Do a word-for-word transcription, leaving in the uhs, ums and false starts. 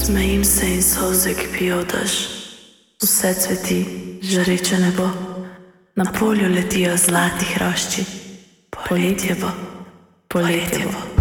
Smejim se in solze kipijo v dež. Vse cveti, žareče nebo. Na polju letijo zlati hrošči. Poletje bo, poletje bo.